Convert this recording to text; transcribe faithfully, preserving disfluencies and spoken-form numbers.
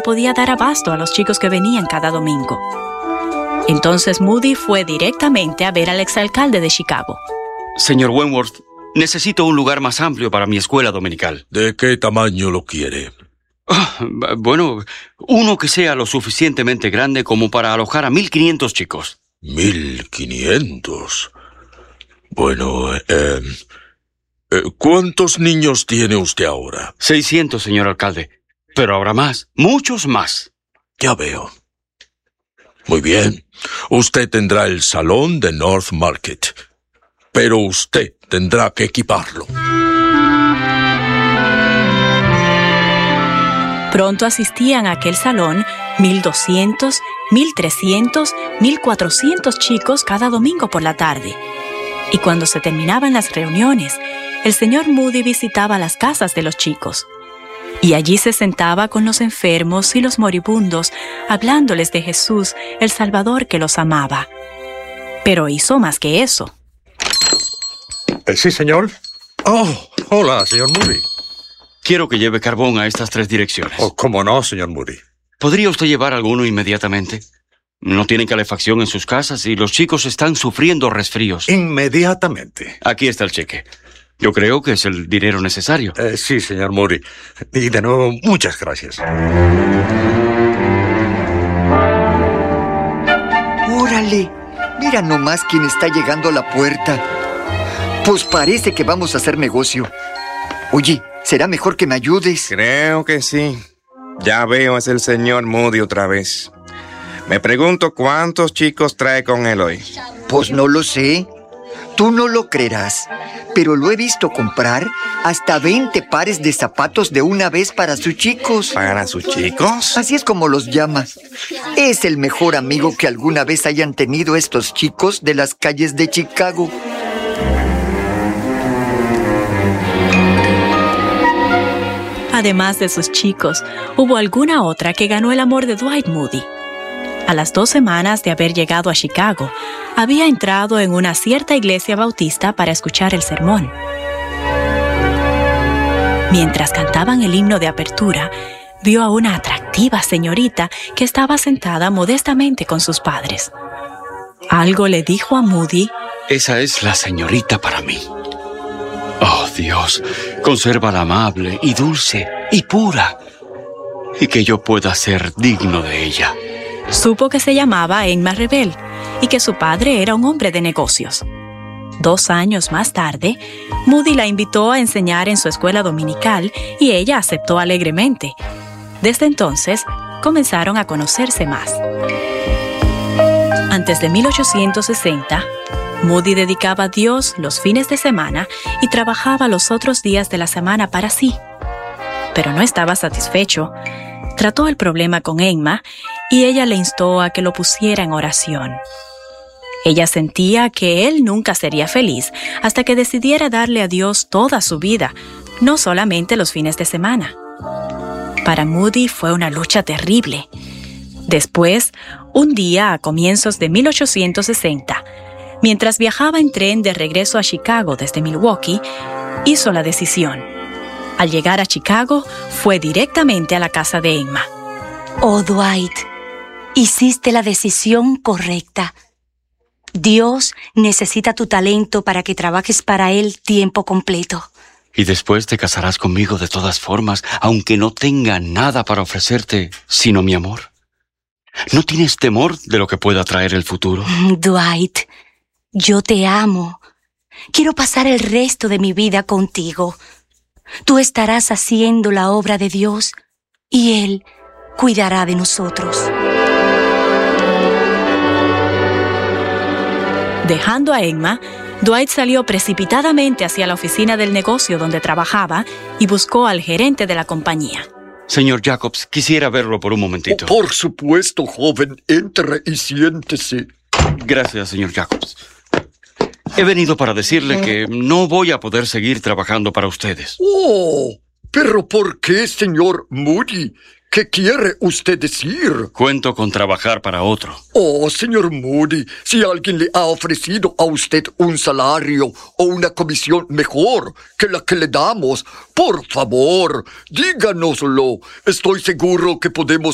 podía dar abasto a los chicos que venían cada domingo. Entonces Moody fue directamente a ver al exalcalde de Chicago. Señor Wentworth, necesito un lugar más amplio para mi escuela dominical. ¿De qué tamaño lo quiere? Ah, bueno, uno que sea lo suficientemente grande como para alojar a mil quinientos chicos. ¿Mil quinientos? Bueno, eh, eh, ¿cuántos niños tiene usted ahora? Seiscientos, señor alcalde. Pero habrá más, muchos más. Ya veo. Muy bien. Usted tendrá el salón de North Market, pero usted tendrá que equiparlo. Pronto asistían a aquel salón mil doscientos, mil trescientos, mil cuatrocientos chicos cada domingo por la tarde. Y cuando se terminaban las reuniones, el señor Moody visitaba las casas de los chicos. Y allí se sentaba con los enfermos y los moribundos, hablándoles de Jesús, el Salvador que los amaba. Pero hizo más que eso. Eh, sí, señor. Oh, hola, señor Moody. Quiero que lleve carbón a estas tres direcciones. Oh, cómo no, señor Moody. ¿Podría usted llevar alguno inmediatamente? No tienen calefacción en sus casas y los chicos están sufriendo resfríos. Inmediatamente. Aquí está el cheque. Yo creo que es el dinero necesario. Eh, sí, señor Moody. Y de nuevo, muchas gracias. ¡Órale! Mira nomás quién está llegando a la puerta. Pues parece que vamos a hacer negocio. Oye, será mejor que me ayudes. Creo que sí. Ya veo, es el señor Moody otra vez. Me pregunto cuántos chicos trae con él hoy. Pues no lo sé. Tú no lo creerás, pero lo he visto comprar hasta veinte pares de zapatos de una vez para sus chicos. ¿Para sus chicos? Así es como los llama. Es el mejor amigo que alguna vez hayan tenido estos chicos de las calles de Chicago. Además de sus chicos, hubo alguna otra que ganó el amor de Dwight Moody. A las dos semanas de haber llegado a Chicago, había entrado en una cierta iglesia bautista para escuchar el sermón. Mientras cantaban el himno de apertura, vio a una atractiva señorita que estaba sentada modestamente con sus padres. Algo le dijo a Moody: Esa es la señorita para mí. Oh, Dios, consérvala amable y dulce y pura, y que yo pueda ser digno de ella. Supo que se llamaba Emma Rebel y que su padre era un hombre de negocios. Dos años más tarde, Moody la invitó a enseñar en su escuela dominical y ella aceptó alegremente. Desde entonces, comenzaron a conocerse más. Antes de mil ochocientos sesenta, Moody dedicaba a Dios los fines de semana y trabajaba los otros días de la semana para sí. Pero no estaba satisfecho. Trató el problema con Emma y ella le instó a que lo pusiera en oración. Ella sentía que él nunca sería feliz hasta que decidiera darle a Dios toda su vida, no solamente los fines de semana. Para Moody fue una lucha terrible. Después, un día a comienzos de mil ochocientos sesenta, mientras viajaba en tren de regreso a Chicago desde Milwaukee, hizo la decisión. Al llegar a Chicago, fue directamente a la casa de Emma. Oh, Dwight, hiciste la decisión correcta. Dios necesita tu talento para que trabajes para Él tiempo completo. Y después te casarás conmigo de todas formas, aunque no tenga nada para ofrecerte sino mi amor. ¿No tienes temor de lo que pueda traer el futuro? Dwight, yo te amo. Quiero pasar el resto de mi vida contigo. Tú estarás haciendo la obra de Dios y Él cuidará de nosotros. Dejando a Emma, Dwight salió precipitadamente hacia la oficina del negocio donde trabajaba y buscó al gerente de la compañía. Señor Jacobs, quisiera verlo por un momentito. Oh, por supuesto, joven. Entre y siéntese. Gracias, señor Jacobs. He venido para decirle que no voy a poder seguir trabajando para ustedes. Oh, ¿pero por qué, señor Moody? ¿Qué quiere usted decir? Cuento con trabajar para otro. Oh, señor Moody, si alguien le ha ofrecido a usted un salario o una comisión mejor que la que le damos, por favor, díganoslo. Estoy seguro que podemos